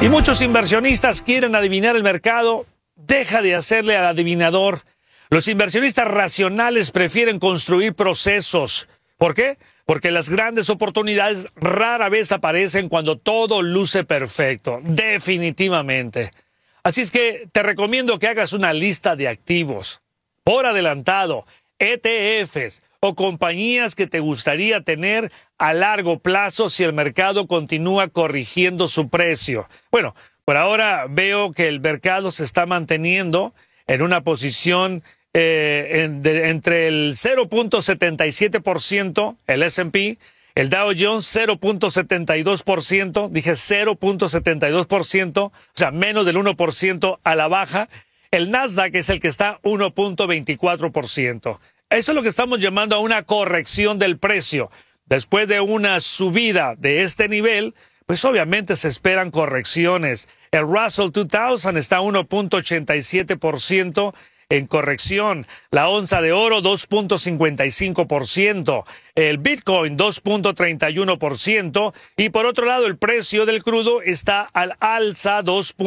Y muchos inversionistas quieren adivinar el mercado. Deja de hacerle al adivinador. Los inversionistas racionales prefieren construir procesos. ¿Por qué? Porque las grandes oportunidades rara vez aparecen cuando todo luce perfecto. Definitivamente. Así es que te recomiendo que hagas una lista de activos por adelantado, ETFs o compañías que te gustaría tener a largo plazo si el mercado continúa corrigiendo su precio. Bueno, por ahora veo que el mercado se está manteniendo en una posición entre el 0.77%, el S&P, el Dow Jones 0.72%, dije 0.72%, o sea, menos del 1% a la baja. El Nasdaq es el que está 1.24%. Eso es lo que estamos llamando a una corrección del precio. Después de una subida de este nivel, pues obviamente se esperan correcciones. El Russell 2000 está 1.87% en corrección. La onza de oro 2.55%. El Bitcoin 2.31%. Y por otro lado, el precio del crudo está al alza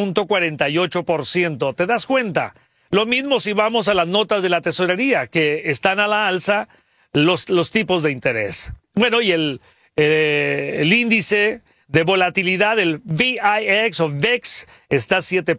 2.48%. ¿Te das cuenta? Lo mismo si vamos a las notas de la tesorería, que están a la alza los tipos de interés. Bueno, y el índice de volatilidad, el VIX o VIX, está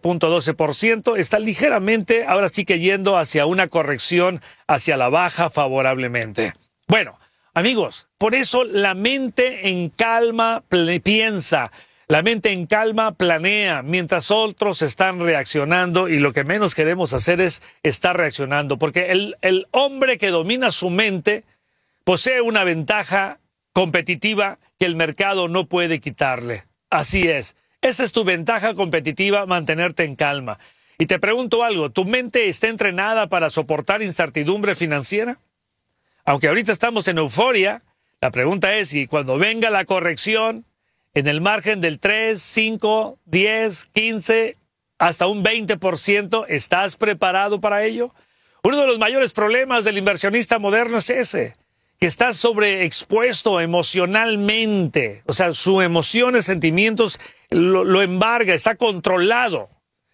7.12%, está ligeramente, ahora sí que yendo hacia una corrección hacia la baja favorablemente. Bueno, amigos, por eso la mente en calma piensa, la mente en calma planea, mientras otros están reaccionando y lo que menos queremos hacer es estar reaccionando, porque el hombre que domina su mente posee una ventaja competitiva que el mercado no puede quitarle. Así es. Esa es tu ventaja competitiva, mantenerte en calma. Y te pregunto algo, ¿tu mente está entrenada para soportar incertidumbre financiera? Aunque ahorita estamos en euforia, la pregunta es si cuando venga la corrección, en el margen del 3, 5, 10, 15, hasta un 20%, ¿estás preparado para ello? Uno de los mayores problemas del inversionista moderno es ese, que está sobreexpuesto emocionalmente. O sea, sus emociones, sentimientos, lo embarga, está controlado.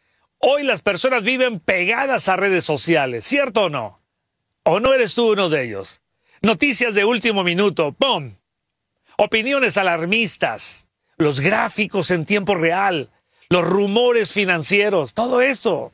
Hoy las personas viven pegadas a redes sociales, ¿cierto o no? ¿O no eres tú uno de ellos? Noticias de último minuto, ¡pum! Opiniones alarmistas, los gráficos en tiempo real, los rumores financieros, todo eso.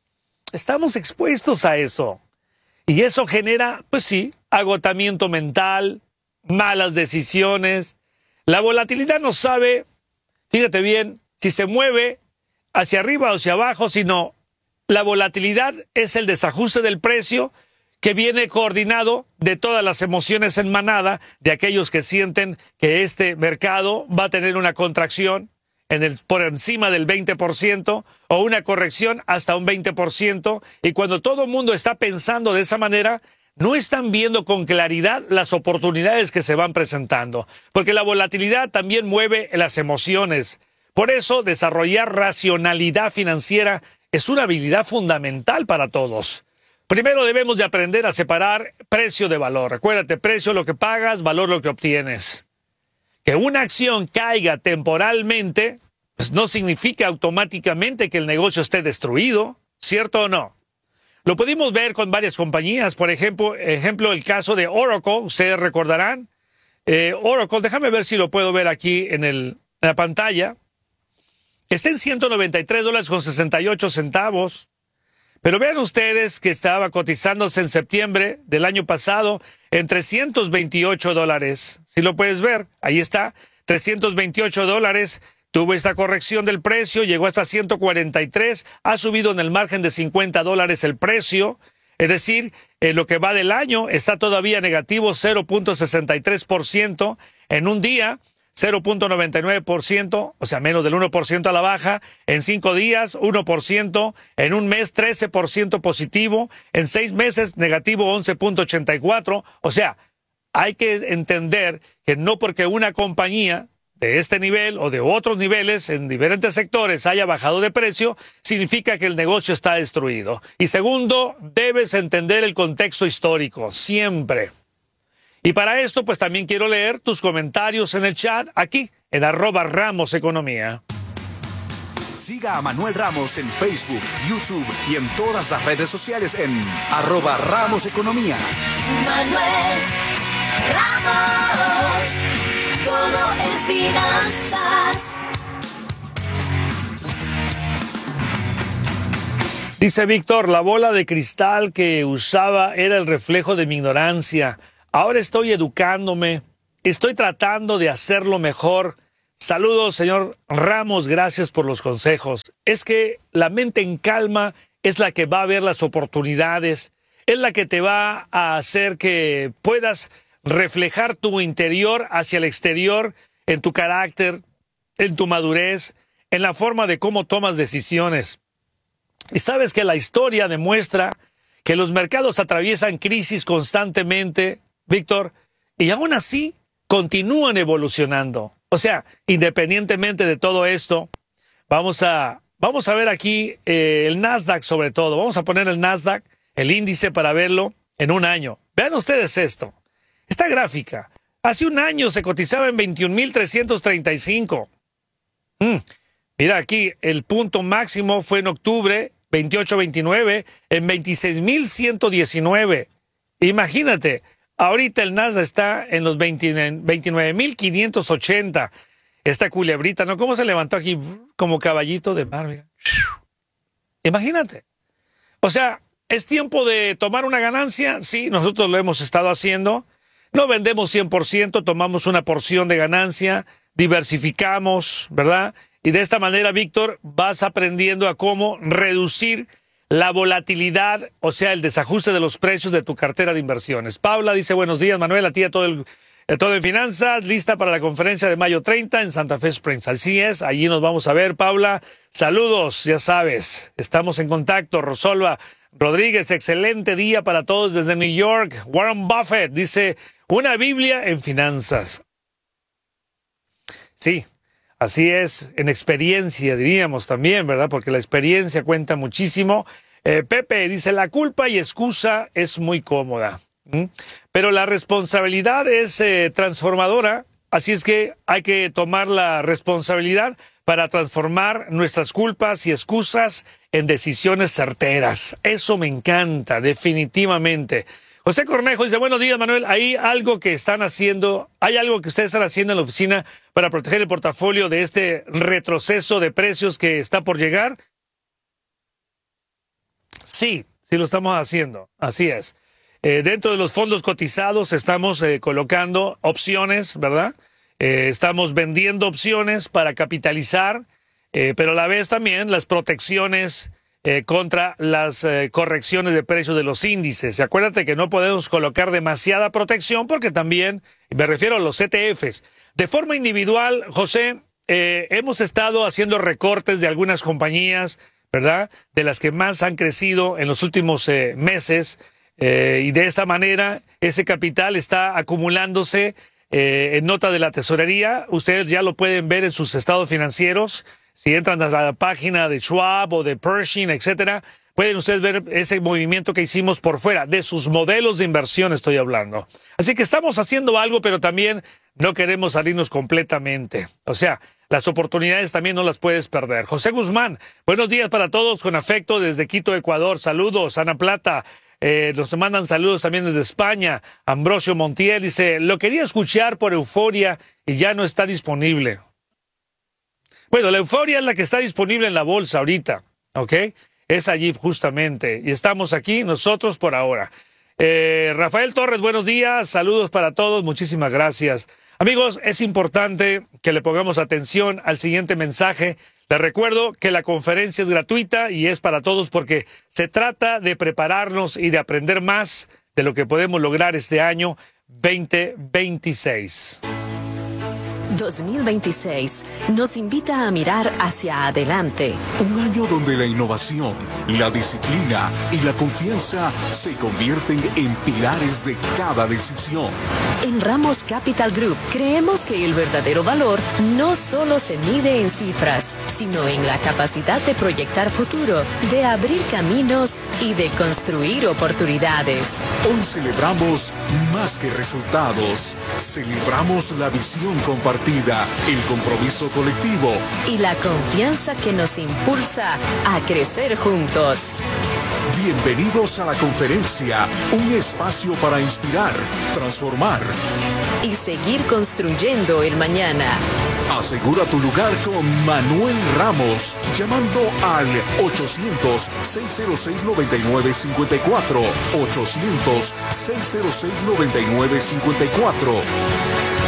Estamos expuestos a eso. Y eso genera, pues sí, agotamiento mental, malas decisiones. La volatilidad no sabe, fíjate bien, si se mueve hacia arriba o hacia abajo, sino la volatilidad es el desajuste del precio que viene coordinado de todas las emociones en manada de aquellos que sienten que este mercado va a tener una contracción por encima del 20% o una corrección hasta un 20%, y cuando todo el mundo está pensando de esa manera, no están viendo con claridad las oportunidades que se van presentando, porque la volatilidad también mueve las emociones. Por eso, desarrollar racionalidad financiera es una habilidad fundamental para todos. Primero debemos de aprender a separar precio de valor. Recuérdate, precio lo que pagas, valor lo que obtienes. Que una acción caiga temporalmente, pues no significa automáticamente que el negocio esté destruido, ¿cierto o no? Lo pudimos ver con varias compañías, por ejemplo, el caso de Oracle, ustedes recordarán. Oracle, déjame ver si lo puedo ver aquí en la pantalla. Está en $193.68. Pero vean ustedes que estaba cotizándose en septiembre del año pasado en $328. Si lo puedes ver, ahí está, $328. Tuvo esta corrección del precio, llegó hasta 143, ha subido en el margen de $50 el precio. Es decir, lo que va del año está todavía negativo, 0.63% en un día. 0.99%, o sea, menos del 1% a la baja, en 5 días, 1%, en un mes, 13% positivo, en 6 meses, negativo 11.84%, o sea, hay que entender que no porque una compañía de este nivel o de otros niveles en diferentes sectores haya bajado de precio, significa que el negocio está destruido. Y segundo, debes entender el contexto histórico, siempre. Y para esto, pues también quiero leer tus comentarios en el chat, aquí, en @RamosEconomía. Siga a Manuel Ramos en Facebook, YouTube y en todas las redes sociales en @RamosEconomía. Manuel Ramos, todo en finanzas. Dice Víctor, la bola de cristal que usaba era el reflejo de mi ignorancia. Ahora estoy educándome, estoy tratando de hacerlo mejor. Saludos, señor Ramos, gracias por los consejos. Es que la mente en calma es la que va a ver las oportunidades, es la que te va a hacer que puedas reflejar tu interior hacia el exterior, en tu carácter, en tu madurez, en la forma de cómo tomas decisiones. Y sabes que la historia demuestra que los mercados atraviesan crisis constantemente, Víctor, y aún así continúan evolucionando. O sea, independientemente de todo esto, vamos a ver aquí el Nasdaq sobre todo. Vamos a poner el Nasdaq, el índice para verlo en un año. Vean ustedes esto. Esta gráfica, hace un año se cotizaba en 21,335. Mira aquí, el punto máximo fue en octubre, 28-29, en 26,119. Imagínate, ahorita el Nasdaq está en los 29,580. Esta culebrita, ¿no? ¿Cómo se levantó aquí como caballito de mar? Mira. Imagínate. O sea, ¿es tiempo de tomar una ganancia? Sí, nosotros lo hemos estado haciendo. No vendemos 100%, tomamos una porción de ganancia, diversificamos, ¿verdad? Y de esta manera, Víctor, vas aprendiendo a cómo reducir la volatilidad, o sea, el desajuste de los precios de tu cartera de inversiones. Paula dice, buenos días, Manuel, a ti a todo en finanzas, lista para la conferencia de mayo 30 en Santa Fe Springs. Así es, allí nos vamos a ver, Paula. Saludos, ya sabes, estamos en contacto. Rosalba Rodríguez, excelente día para todos desde New York. Warren Buffett dice, una Biblia en finanzas. Sí. Así es, en experiencia diríamos también, ¿verdad? Porque la experiencia cuenta muchísimo. Pepe dice, la culpa y excusa es muy cómoda, pero la responsabilidad es transformadora, así es que hay que tomar la responsabilidad para transformar nuestras culpas y excusas en decisiones certeras. Eso me encanta, definitivamente. José Cornejo dice, buenos días, Manuel, ¿hay algo que están haciendo, hay algo que ustedes están haciendo en la oficina para proteger el portafolio de este retroceso de precios que está por llegar? Sí, sí lo estamos haciendo, así es. Dentro de los fondos cotizados estamos colocando opciones, ¿verdad? Estamos vendiendo opciones para capitalizar, pero a la vez también las protecciones contra las correcciones de precios de los índices. Y acuérdate que no podemos colocar demasiada protección porque también, me refiero a los ETFs. De forma individual, José, hemos estado haciendo recortes de algunas compañías, ¿verdad? De las que más han crecido en los últimos meses y de esta manera ese capital está acumulándose en nota de la tesorería. Ustedes ya lo pueden ver en sus estados financieros. Si entran a la página de Schwab o de Pershing, etcétera, pueden ustedes ver ese movimiento que hicimos por fuera, de sus modelos de inversión estoy hablando. Así que estamos haciendo algo, pero también no queremos salirnos completamente. O sea, las oportunidades también no las puedes perder. José Guzmán, buenos días para todos, con afecto desde Quito, Ecuador. Saludos, Ana Plata. Nos mandan saludos también desde España. Ambrosio Montiel dice, lo quería escuchar por Euforia y ya no está disponible. Bueno, la Euforia es la que está disponible en la bolsa ahorita, ¿ok? Es allí justamente. Y estamos aquí nosotros por ahora. Rafael Torres, buenos días. Saludos para todos. Muchísimas gracias. Amigos, es importante que le pongamos atención al siguiente mensaje. Les recuerdo que la conferencia es gratuita y es para todos porque se trata de prepararnos y de aprender más de lo que podemos lograr este año 2026. 2026 nos invita a mirar hacia adelante. Un año donde la innovación, la disciplina y la confianza se convierten en pilares de cada decisión. En Ramos Capital Group creemos que el verdadero valor no solo se mide en cifras, sino en la capacidad de proyectar futuro, de abrir caminos y de construir oportunidades. Hoy celebramos más que resultados, celebramos la visión compartida compartida, el compromiso colectivo y la confianza que nos impulsa a crecer juntos. Bienvenidos a la conferencia, un espacio para inspirar, transformar y seguir construyendo el mañana. Asegura tu lugar con Manuel Ramos, llamando al 800-606-9954, 800-606-9954.